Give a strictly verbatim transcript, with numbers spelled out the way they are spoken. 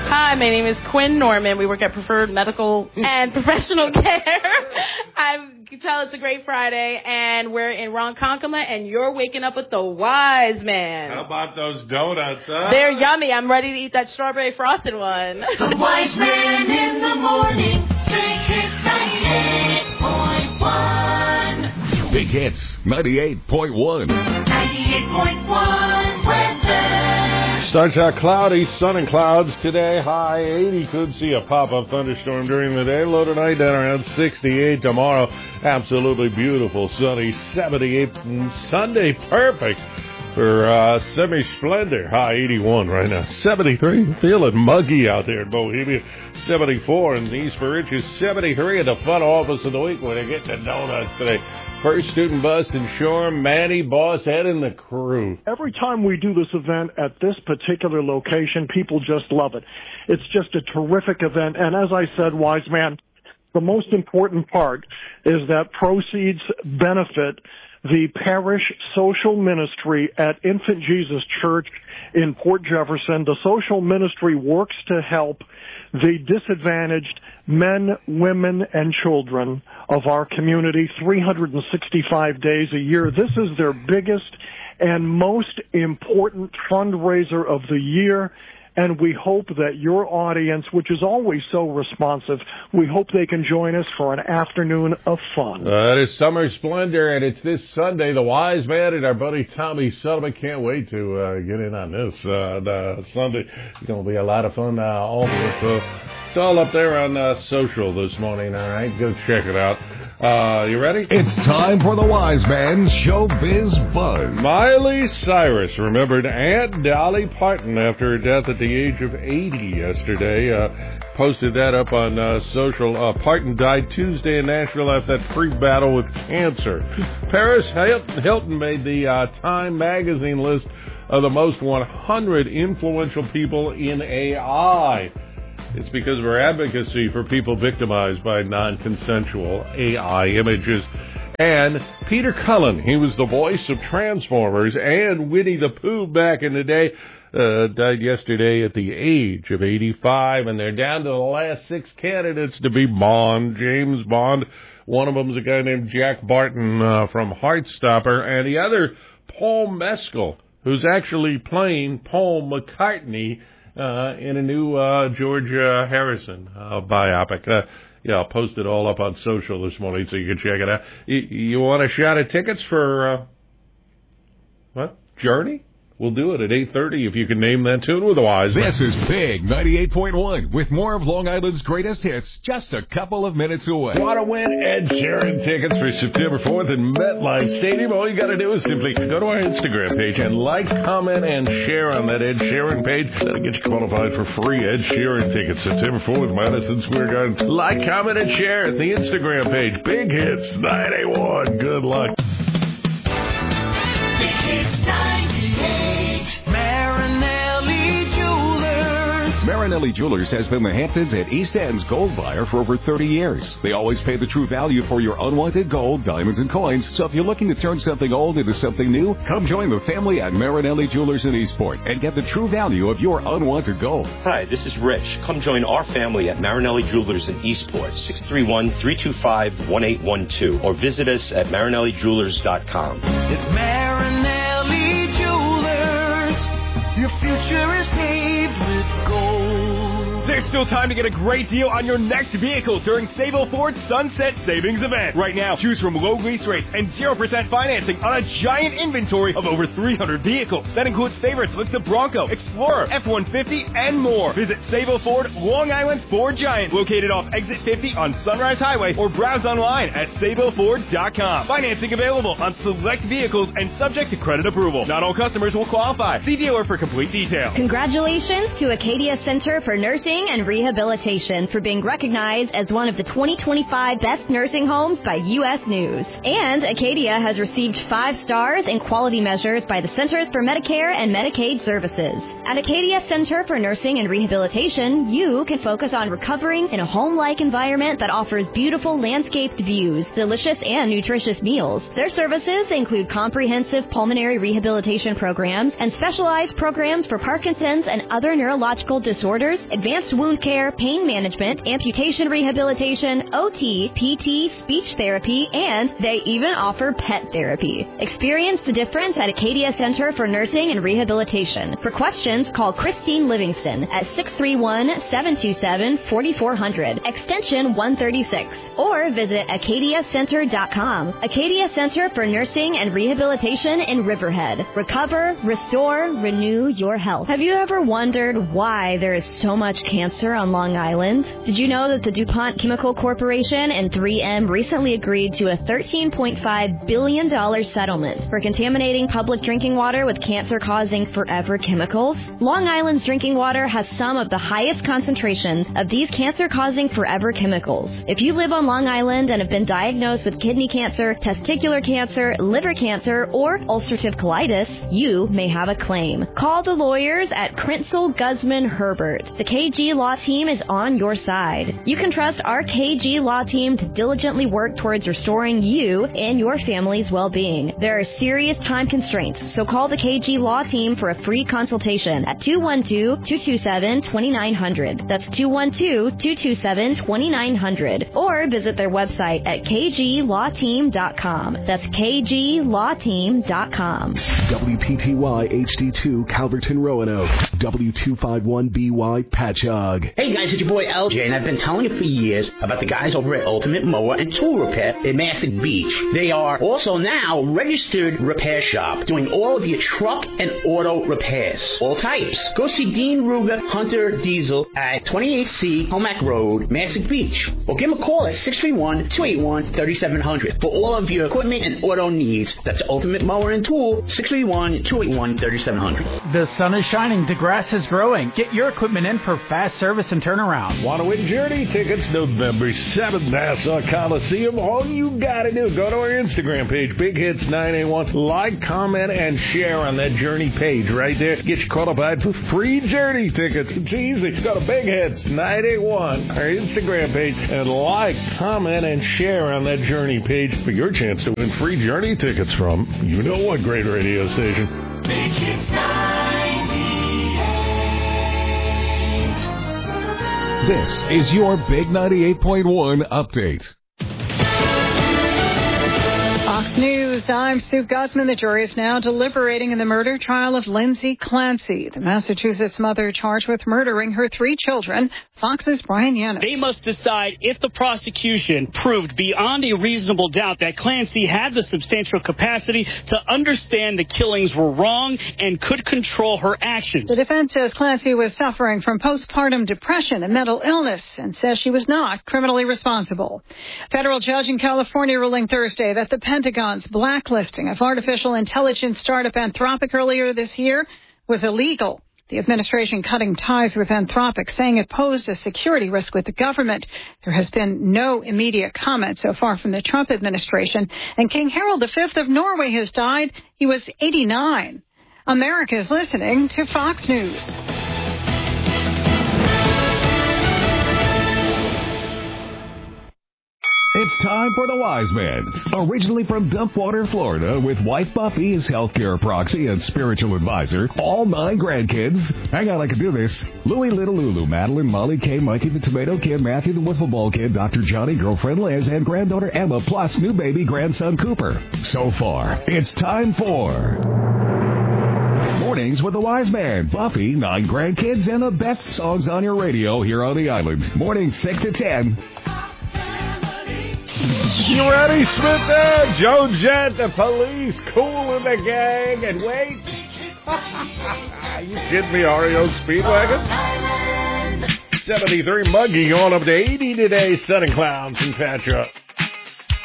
Hi, my name is Quinn Norman. We work at Preferred Medical and Professional Care. I can tell it's a great Friday, and we're in Ronkonkoma, and you're waking up with the Wise Man. How about those donuts, huh? They're yummy. I'm ready to eat that strawberry frosted one. The Wise Man in the morning. Big Hits ninety-eight point one. Big Hits ninety-eight point one. ninety-eight point one weather. Starts out cloudy, sun and clouds today. High eighty. Could see a pop-up thunderstorm during the day. Low tonight down around sixty-eight. Tomorrow, absolutely beautiful, sunny, seventy-eight. Sunday, perfect for uh, semi-splendor. High eighty-one right now. seventy-three. Feeling muggy out there in Bohemia. seventy-four in East Mauritius. seventy-three at the fun office of the week when they get the donuts today. First student bus in Shoreham, Manny, Boss Head, and the crew. Every time we do this event at this particular location, people just love it. It's just a terrific event. And as I said, Wise Man, the most important part is that proceeds benefit the parish social ministry at Infant Jesus Church in Port Jefferson. The social ministry works to help the disadvantaged men, women, and children of our community three hundred sixty-five days a year. This is their biggest and most important fundraiser of the year. And we hope that your audience, which is always so responsive, we hope they can join us for an afternoon of fun. Uh, it is Summer Splendor, and it's this Sunday. The Wise Man and our buddy Tommy Sullivan can't wait to uh, get in on this uh, the Sunday. It's going to be a lot of fun uh, all of it. So it's all up there on uh, social this morning, all right? Go check it out. Uh, you ready? It's time for the Wise Man's Showbiz Buzz. Miley Cyrus remembered Aunt Dolly Parton after her death at the age of eighty yesterday. Uh, posted that up on uh, social. Uh, Parton died Tuesday in Nashville after that freak battle with cancer. Paris Hilton made the uh, Time magazine list of the most one hundred influential people in A I. It's because of her advocacy for people victimized by non-consensual A I images. And Peter Cullen, he was the voice of Transformers and Winnie the Pooh back in the day, uh, died yesterday at the age of eighty-five. And they're down to the last six candidates to be Bond, James Bond. One of them is a guy named Jack Barton uh, from Heartstopper. And the other, Paul Mescal, who's actually playing Paul McCartney Uh, in a new uh, George uh, Harrison uh, biopic. Uh, yeah, I'll post it all up on social this morning so you can check it out. You, you want a shot at tickets for, uh, what, Journey? We'll do it at eight thirty if you can name that tune with a Wise Man. This is Big ninety-eight point one with more of Long Island's greatest hits just a couple of minutes away. Want to win Ed Sheeran tickets for September fourth in MetLife Stadium? All you got to do is simply go to our Instagram page and like, comment, and share on that Ed Sheeran page. That'll get you qualified for free Ed Sheeran tickets September fourth, Madison Square Garden. Like, comment, and share at the Instagram page. Big Hits ninety-one. Good luck. Big Hits ninety-eight. Marinelli Jewelers. Marinelli Jewelers has been the Hamptons and East End's gold buyer for over thirty years. They always pay the true value for your unwanted gold, diamonds, and coins. So if you're looking to turn something old into something new, come join the family at Marinelli Jewelers in Eastport and get the true value of your unwanted gold. Hi, this is Rich. Come join our family at Marinelli Jewelers in Eastport, six three one, three two five, one eight one two, or visit us at marinelli jewelers dot com. It's Marinelli Jewelers. Your future is paved with gold. There's still time to get a great deal on your next vehicle during Sable Ford's Sunset Savings event. Right now, choose from low lease rates and zero percent financing on a giant inventory of over three hundred vehicles. That includes favorites like the Bronco, Explorer, F one fifty, and more. Visit Sable Ford, Long Island Ford Giant, located off Exit fifty on Sunrise Highway, or browse online at sable ford dot com. Financing available on select vehicles and subject to credit approval. Not all customers will qualify. See dealer for complete details. Congratulations to Acadia Center for Nursing and Rehabilitation for being recognized as one of the twenty twenty-five best nursing homes by U S News. And Acadia has received five stars in quality measures by the Centers for Medicare and Medicaid Services. At Acadia Center for Nursing and Rehabilitation, you can focus on recovering in a home-like environment that offers beautiful landscaped views, delicious and nutritious meals. Their services include comprehensive pulmonary rehabilitation programs and specialized programs for Parkinson's and other neurological disorders, advanced wound care, pain management, amputation rehabilitation, O T, P T, speech therapy, and they even offer pet therapy. Experience the difference at Acadia Center for Nursing and Rehabilitation. For questions, call Christine Livingston at six three one, seven two seven, four four zero zero, extension one thirty-six, or visit acadia center dot com. Acadia Center for Nursing and Rehabilitation in Riverhead. Recover, restore, renew your health. Have you ever wondered why there is so much cancer on Long Island? Did you know that the DuPont Chemical Corporation and three M recently agreed to a thirteen point five billion dollars settlement for contaminating public drinking water with cancer-causing forever chemicals? Long Island's drinking water has some of the highest concentrations of these cancer-causing forever chemicals. If you live on Long Island and have been diagnosed with kidney cancer, testicular cancer, liver cancer, or ulcerative colitis, you may have a claim. Call the lawyers at Krinsel Guzman Herbert. The K G Law Team is on your side. You can trust our K G Law Team to diligently work towards restoring you and your family's well-being. There are serious time constraints, so call the K G Law Team for a free consultation at two one two, two two seven, two nine zero zero. That's two one two, two two seven, two nine zero zero. Or visit their website at k g law team dot com. That's k g law team dot com. W P T Y H D two Calverton Roanoke. W two five one B Y Patchogue. Hey guys, it's your boy L J, and I've been telling you for years about the guys over at Ultimate Mower and Tool Repair in Massac Beach. They are also now registered repair shop, doing all of your truck and auto repairs. All types. Go see Dean Ruger Hunter Diesel at twenty-eight C Homack Road, Massac Beach. Or give him a call at six three one, two eight one, three seven zero zero for all of your equipment and auto needs. That's Ultimate Mower and Tool, six three one, two eight one, three seven zero zero. The sun is shining, the grass is growing. Get your equipment in for fast service and turnaround. Want to win Journey tickets November seventh, Nassau Coliseum? All you got to do, go to our Instagram page, Big Hits nine eight one. Like, comment, and share on that Journey page right there. Get you qualified for free Journey tickets. It's easy. Go to Big Hits nine eight one, our Instagram page, and like, comment, and share on that Journey page for your chance to win free Journey tickets from you know what great radio station. Big Hits ninety-eight. This is your Big ninety-eight point one update. Fox News, I'm Sue Guzman. The jury is now deliberating in the murder trial of Lindsay Clancy, the Massachusetts mother charged with murdering her three children. Fox's Brian Yanis. They must decide if the prosecution proved beyond a reasonable doubt that Clancy had the substantial capacity to understand the killings were wrong and could control her actions. The defense says Clancy was suffering from postpartum depression and mental illness and says she was not criminally responsible. Federal judge in California ruling Thursday that the Pentagon's blacklisting of artificial intelligence startup Anthropic earlier this year was illegal. The administration cutting ties with Anthropic, saying it posed a security risk with the government. There has been no immediate comment so far from the Trump administration. And King Harald the Fifth of Norway has died. He was eighty-nine. America is listening to Fox News. It's time for the Wise Man. Originally from Dumpwater, Florida, with wife Buffy as healthcare proxy and spiritual advisor, all nine grandkids. Hang on, I can do this. Louie, Little Lulu, Madeline, Molly, Kay, Mikey, the Tomato Kid, Matthew, the Wiffle Ball Kid, Doctor Johnny, girlfriend Liz, and granddaughter Emma, plus new baby grandson Cooper. So far, it's time for Mornings with the Wise Man, Buffy, nine grandkids, and the best songs on your radio here on the island. Mornings six to ten. You ready, Smith there? Joe Jett, the Police, Cool in the Gang, and wait. You kidding me, R E O Speedwagon? seventy-three Muggy on up to eighty today, Sun and Clouds and Patch Up.